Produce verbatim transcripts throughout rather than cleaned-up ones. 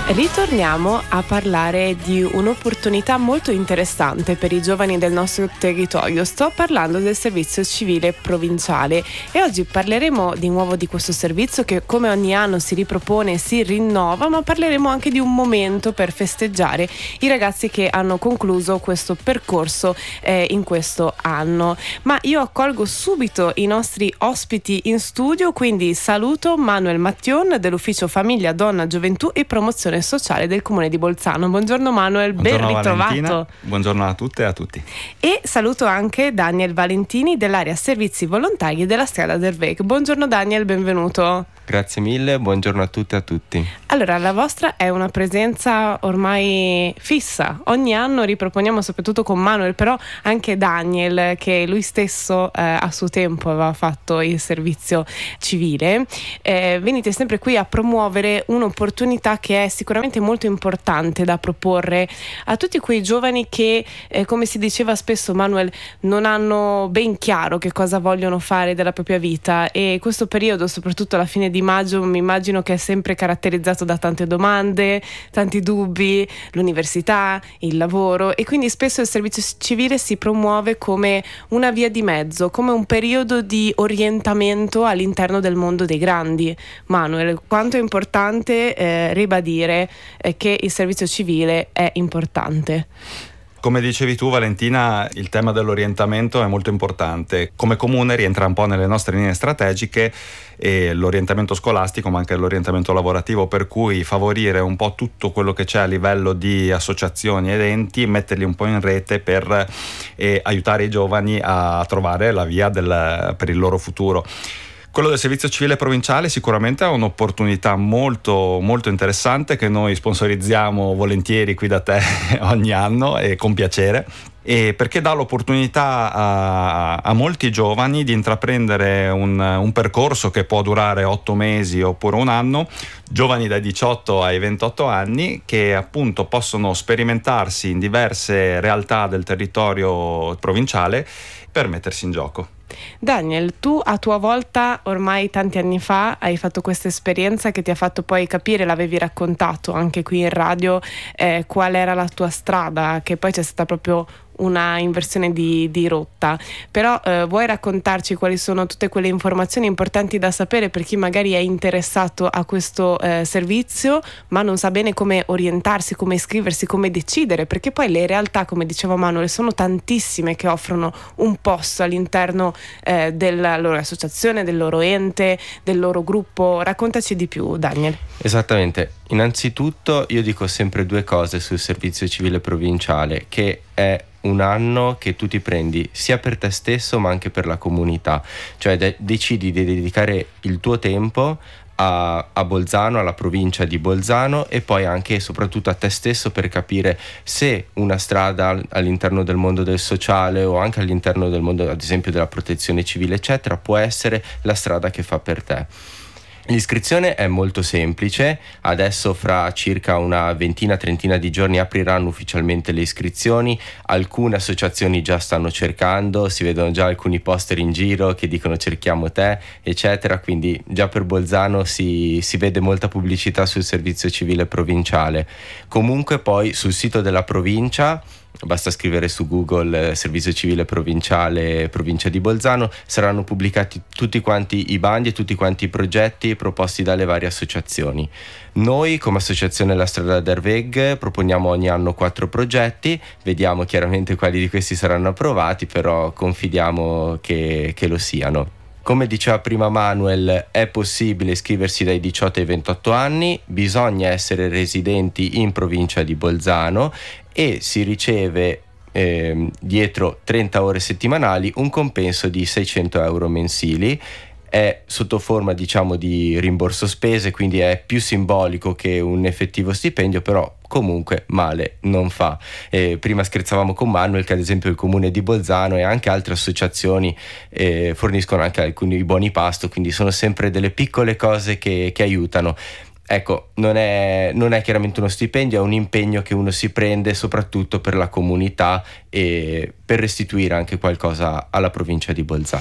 Ritorniamo a parlare di un'opportunità molto interessante per i giovani del nostro territorio. Sto parlando del servizio civile provinciale e oggi parleremo di nuovo di questo servizio che come ogni anno si ripropone e si rinnova, ma parleremo anche di un momento per festeggiare i ragazzi che hanno concluso questo percorso eh, in questo anno. Ma io accolgo subito i nostri ospiti in studio, quindi saluto Manuel Mattion dell'Ufficio Famiglia, Donna, Gioventù e Promozione Sociale del Comune di Bolzano. Buongiorno Manuel, Buongiorno ben ritrovato. Valentina. Buongiorno a tutte e a tutti. E saluto anche Daniel Valentini dell'area servizi volontari della Strada del Weg. Buongiorno Daniel, benvenuto. Grazie mille, buongiorno a tutte e a tutti. Allora, la vostra è una presenza ormai fissa. Ogni anno riproponiamo, soprattutto con Manuel, però anche Daniel, che lui stesso eh, a suo tempo aveva fatto il servizio civile. Eh, venite sempre qui a promuovere un'opportunità che è sicuramente molto importante da proporre a tutti quei giovani che, eh, come si diceva spesso Manuel, non hanno ben chiaro che cosa vogliono fare della propria vita, e questo periodo, soprattutto alla fine di maggio, mi immagino che è sempre caratterizzato da tante domande, tanti dubbi, l'università, il lavoro, e quindi spesso il servizio civile si promuove come una via di mezzo, come un periodo di orientamento all'interno del mondo dei grandi. Manuel, quanto è importante eh, ribadire eh, che il servizio civile è importante. Come dicevi tu Valentina, il tema dell'orientamento è molto importante. Come comune rientra un po' nelle nostre linee strategiche e l'orientamento scolastico, ma anche l'orientamento lavorativo, per cui favorire un po' tutto quello che c'è a livello di associazioni ed enti, metterli un po' in rete per eh, aiutare i giovani a trovare la via del, per il loro futuro. Quello del servizio civile provinciale sicuramente è un'opportunità molto molto interessante che noi sponsorizziamo volentieri qui da te ogni anno e con piacere, e perché dà l'opportunità a, a molti giovani di intraprendere un, un percorso che può durare otto mesi oppure un anno, giovani dai diciotto ai ventotto anni che appunto possono sperimentarsi in diverse realtà del territorio provinciale per mettersi in gioco. Daniel, tu a tua volta ormai tanti anni fa hai fatto questa esperienza che ti ha fatto poi capire, l'avevi raccontato anche qui in radio, eh, qual era la tua strada, che poi c'è stata proprio una inversione di, di rotta, però eh, vuoi raccontarci quali sono tutte quelle informazioni importanti da sapere per chi magari è interessato a questo eh, servizio ma non sa bene come orientarsi, come iscriversi, come decidere, perché poi le realtà, come diceva Manuel, sono tantissime che offrono un posto all'interno eh, della loro associazione, del loro ente, del loro gruppo. Raccontaci di più, Daniel. Esattamente, innanzitutto io dico sempre due cose sul servizio civile provinciale, che è un anno che tu ti prendi sia per te stesso ma anche per la comunità, cioè de- decidi di dedicare il tuo tempo a, a Bolzano, alla provincia di Bolzano, e poi anche e soprattutto a te stesso per capire se una strada all'interno del mondo del sociale o anche all'interno del mondo ad esempio della protezione civile eccetera può essere la strada che fa per te. L'iscrizione è molto semplice, adesso fra circa una ventina trentina di giorni apriranno ufficialmente le iscrizioni, alcune associazioni già stanno cercando, si vedono già alcuni poster in giro che dicono cerchiamo te eccetera, quindi già per Bolzano si, si vede molta pubblicità sul servizio civile provinciale. Comunque poi sul sito della provincia, basta scrivere su Google eh, servizio civile provinciale provincia di Bolzano, saranno pubblicati tutti quanti i bandi e tutti quanti i progetti proposti dalle varie associazioni. Noi come associazione La Strada del Weg proponiamo ogni anno quattro progetti, vediamo chiaramente quali di questi saranno approvati, però confidiamo che, che lo siano. Come diceva prima Manuel, è possibile iscriversi dai diciotto ai ventotto anni, bisogna essere residenti in provincia di Bolzano e si riceve eh, dietro trenta ore settimanali un compenso di seicento euro mensili. È sotto forma diciamo di rimborso spese, quindi è più simbolico che un effettivo stipendio, però comunque male non fa. Eh, prima scherzavamo con Manuel che ad esempio il comune di Bolzano e anche altre associazioni eh, forniscono anche alcuni buoni pasto, quindi sono sempre delle piccole cose che, che aiutano. Ecco, non è, non è chiaramente uno stipendio, è un impegno che uno si prende soprattutto per la comunità e per restituire anche qualcosa alla provincia di Bolzano.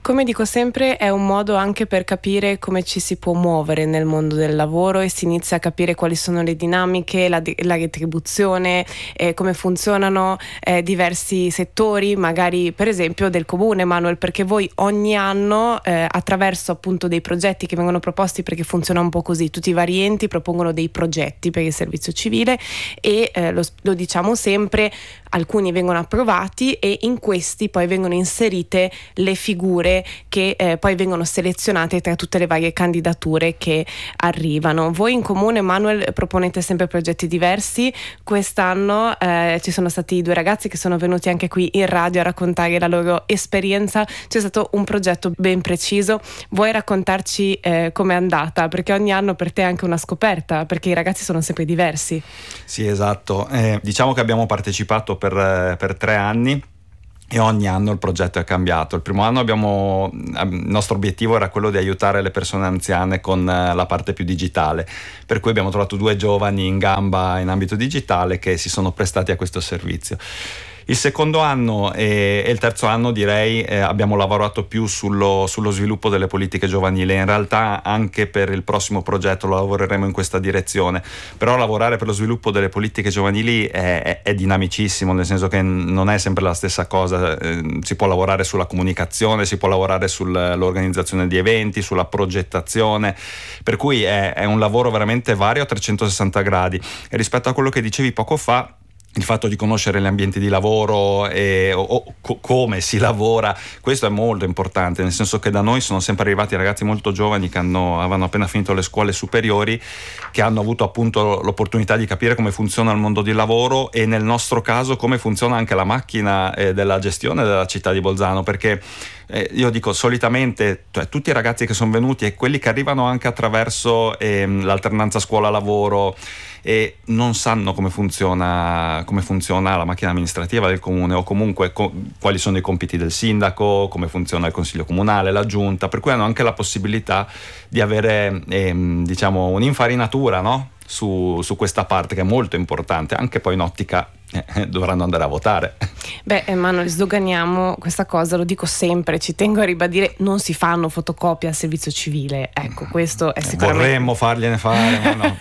Come dico sempre, è un modo anche per capire come ci si può muovere nel mondo del lavoro e si inizia a capire quali sono le dinamiche, la, la retribuzione, eh, come funzionano eh, diversi settori, magari per esempio del comune, Manuel, perché voi ogni anno eh, attraverso appunto dei progetti che vengono proposti, perché funziona un po' così, tutti i vari enti propongono dei progetti per il servizio civile e eh, lo, lo diciamo sempre, alcuni vengono approvati e in questi poi vengono inserite le figure che eh, poi vengono selezionate tra tutte le varie candidature che arrivano. Voi in comune, Manuel, proponete sempre progetti diversi. Quest'anno eh, ci sono stati due ragazzi che sono venuti anche qui in radio a raccontare la loro esperienza. C'è stato un progetto ben preciso. Vuoi raccontarci eh, com'è andata? Perché ogni anno per te è anche una scoperta, perché i ragazzi sono sempre diversi. Sì, esatto. Eh, diciamo che abbiamo partecipato per, per tre anni. E ogni anno il progetto è cambiato. Il primo anno abbiamo, il nostro obiettivo era quello di aiutare le persone anziane con la parte più digitale, per cui abbiamo trovato due giovani in gamba in ambito digitale che si sono prestati a questo servizio. Il secondo anno e, e il terzo anno direi eh, abbiamo lavorato più sullo, sullo sviluppo delle politiche giovanili. In realtà anche per il prossimo progetto lo lavoreremo in questa direzione, però lavorare per lo sviluppo delle politiche giovanili è, è, è dinamicissimo, nel senso che non è sempre la stessa cosa. Eh, si può lavorare sulla comunicazione, si può lavorare sull'organizzazione di eventi, sulla progettazione, per cui è, è un lavoro veramente vario a trecentosessanta gradi. E rispetto a quello che dicevi poco fa, il fatto di conoscere gli ambienti di lavoro e o, o, co- come si lavora, questo è molto importante, nel senso che da noi sono sempre arrivati ragazzi molto giovani che hanno, avevano appena finito le scuole superiori, che hanno avuto appunto l'opportunità di capire come funziona il mondo del lavoro e nel nostro caso come funziona anche la macchina eh, della gestione della città di Bolzano, perché eh, io dico solitamente cioè, tutti i ragazzi che sono venuti e quelli che arrivano anche attraverso ehm, l'alternanza scuola-lavoro e non sanno come funziona, come funziona la macchina amministrativa del comune o comunque co- quali sono i compiti del sindaco, come funziona il consiglio comunale, la giunta, per cui hanno anche la possibilità di avere ehm, diciamo un'infarinatura, no? su, su questa parte che è molto importante, anche poi in ottica eh, dovranno andare a votare. Beh, Emanuele, sdoganiamo questa cosa, lo dico sempre, ci tengo a ribadire, non si fanno fotocopie al servizio civile, ecco, questo è sicuramente... Vorremmo fargliene fare, ma no.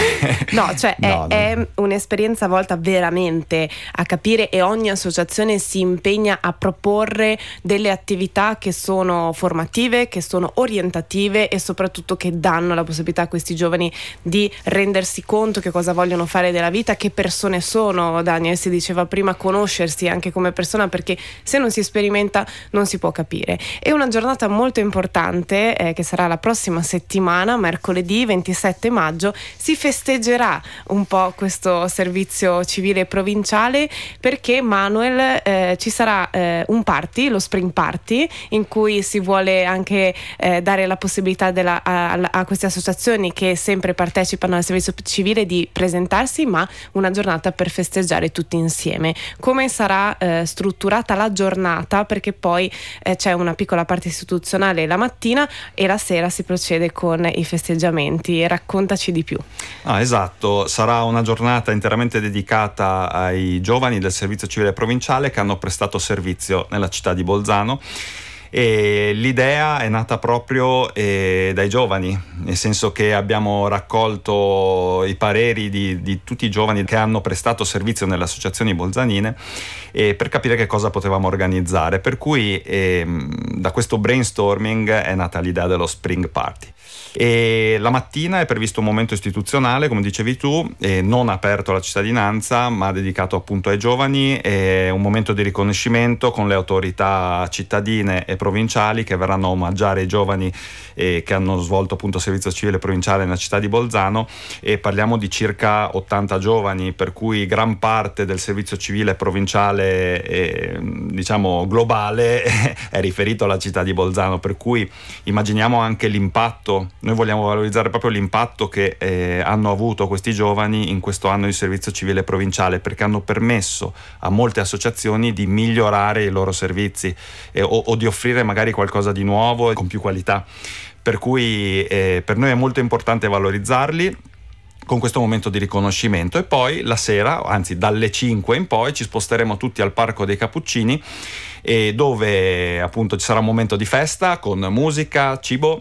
No, cioè no, è, no. è un'esperienza volta veramente a capire e ogni associazione si impegna a proporre delle attività che sono formative, che sono orientative e soprattutto che danno la possibilità a questi giovani di rendersi conto che cosa vogliono fare della vita, che persone sono. Daniel si diceva prima, conoscersi anche come persona, perché se non si sperimenta non si può capire. È una giornata molto importante eh, che sarà la prossima settimana, mercoledì ventisette maggio, si festeggerà un po' questo servizio civile provinciale, perché Manuel eh, ci sarà eh, un party, lo Spring Party, in cui si vuole anche eh, dare la possibilità della, a, a queste associazioni che sempre partecipano al servizio civile di presentarsi, ma una giornata per festeggiare tutti insieme. Come sarà eh, strutturata la giornata? Perché poi eh, c'è una piccola parte istituzionale la mattina e la sera si procede con i festeggiamenti. Raccontaci di più. Ah, esatto, sarà una giornata interamente dedicata ai giovani del servizio civile provinciale che hanno prestato servizio nella città di Bolzano. E l'idea è nata proprio eh, dai giovani, nel senso che abbiamo raccolto i pareri di, di tutti i giovani che hanno prestato servizio nelle associazioni bolzanine eh, per capire che cosa potevamo organizzare, per cui eh, da questo brainstorming è nata l'idea dello Spring Party. E la mattina è previsto un momento istituzionale, come dicevi tu, eh, non aperto alla cittadinanza ma dedicato appunto ai giovani, eh, un momento di riconoscimento con le autorità cittadine e provinciali che verranno a omaggiare i giovani eh, che hanno svolto appunto servizio civile provinciale nella città di Bolzano, e parliamo di circa ottanta giovani, per cui gran parte del servizio civile provinciale eh, diciamo globale è riferito alla città di Bolzano, per cui immaginiamo anche l'impatto. Noi vogliamo valorizzare proprio l'impatto che eh, hanno avuto questi giovani in questo anno di servizio civile provinciale, perché hanno permesso a molte associazioni di migliorare i loro servizi eh, o, o di offrire magari qualcosa di nuovo e con più qualità, per cui eh, per noi è molto importante valorizzarli con questo momento di riconoscimento. E poi la sera, anzi dalle cinque in poi, ci sposteremo tutti al Parco dei Cappuccini e dove appunto ci sarà un momento di festa con musica, cibo,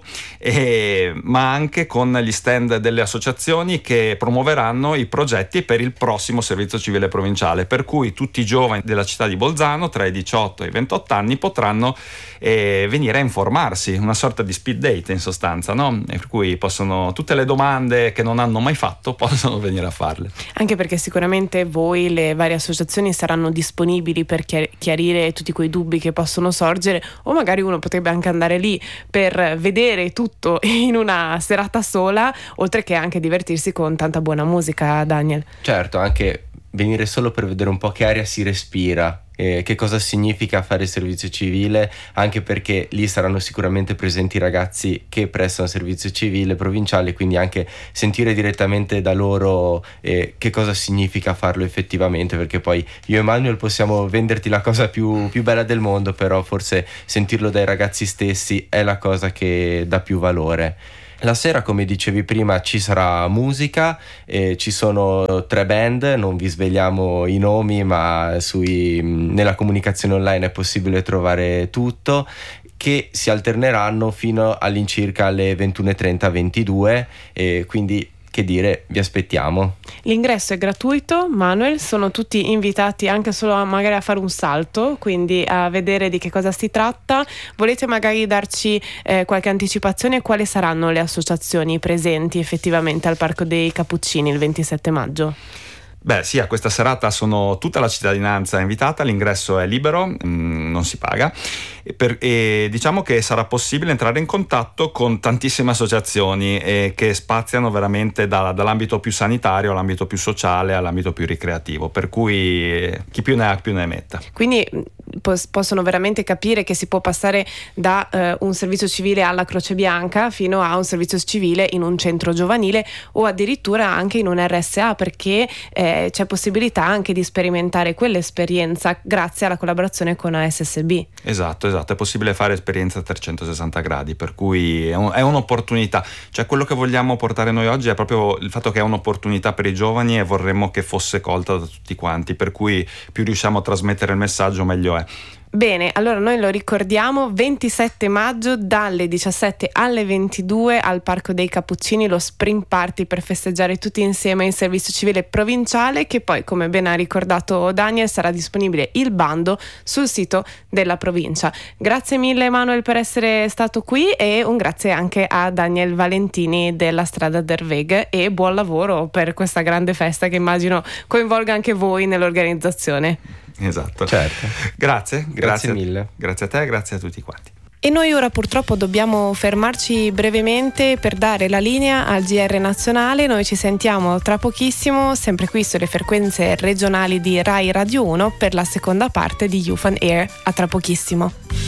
e, ma anche con gli stand delle associazioni che promuoveranno i progetti per il prossimo servizio civile provinciale, per cui tutti i giovani della città di Bolzano tra i diciotto e i ventotto anni potranno eh, venire a informarsi, una sorta di speed date in sostanza, no? E per cui possono, tutte le domande che non hanno mai fatto possono venire a farle. Anche perché sicuramente voi, le varie associazioni, saranno disponibili per chiarire tutti quei dubbi che possono sorgere, o magari uno potrebbe anche andare lì per vedere tutto in una serata sola, oltre che anche divertirsi con tanta buona musica, Daniel. Certo, anche venire solo per vedere un po' che aria si respira, eh, che cosa significa fare il servizio civile, anche perché lì saranno sicuramente presenti ragazzi che prestano servizio civile provinciale, quindi anche sentire direttamente da loro eh, che cosa significa farlo effettivamente, perché poi io e Manuel possiamo venderti la cosa più, più bella del mondo, però forse sentirlo dai ragazzi stessi è la cosa che dà più valore. La sera, come dicevi prima, ci sarà musica, eh, ci sono tre band, non vi svegliamo i nomi, ma sui, nella comunicazione online è possibile trovare tutto, che si alterneranno fino all'incirca alle ventuno e trenta ventidue, e quindi che dire, vi aspettiamo. L'ingresso è gratuito, Manuel, sono tutti invitati anche solo a, magari a fare un salto, quindi a vedere di che cosa si tratta. Volete magari darci eh, qualche anticipazione? Quali saranno le associazioni presenti effettivamente al Parco dei Cappuccini il ventisette maggio? Beh sì, a questa serata sono tutta la cittadinanza invitata, l'ingresso è libero, mh, non si paga, e, per, e diciamo che sarà possibile entrare in contatto con tantissime associazioni eh, che spaziano veramente da, dall'ambito più sanitario all'ambito più sociale all'ambito più ricreativo, per cui eh, chi più ne ha più ne metta. Quindi pos- possono veramente capire che si può passare da eh, un servizio civile alla Croce Bianca fino a un servizio civile in un centro giovanile o addirittura anche in un R S A, perché eh, c'è possibilità anche di sperimentare quell'esperienza grazie alla collaborazione con A S S B. Esatto, esatto, è possibile fare esperienza a trecentosessanta gradi, per cui è, un, è un'opportunità. Cioè quello che vogliamo portare noi oggi è proprio il fatto che è un'opportunità per i giovani e vorremmo che fosse colta da tutti quanti, per cui più riusciamo a trasmettere il messaggio meglio è. Bene, allora noi lo ricordiamo, ventisette maggio dalle diciassette alle ventidue al Parco dei Cappuccini, lo Spring Party per festeggiare tutti insieme il servizio civile provinciale, che poi, come ben ha ricordato Daniel, sarà disponibile il bando sul sito della provincia. Grazie mille Manuel per essere stato qui, e un grazie anche a Daniel Valentini della Strada der Weg, e buon lavoro per questa grande festa che immagino coinvolga anche voi nell'organizzazione. Esatto, certo. Grazie, grazie, grazie mille. Grazie a te, grazie a tutti quanti. E noi ora purtroppo dobbiamo fermarci brevemente per dare la linea al G R nazionale. Noi ci sentiamo tra pochissimo, sempre qui sulle frequenze regionali di Rai Radio uno, per la seconda parte di Youth on Air. A tra pochissimo.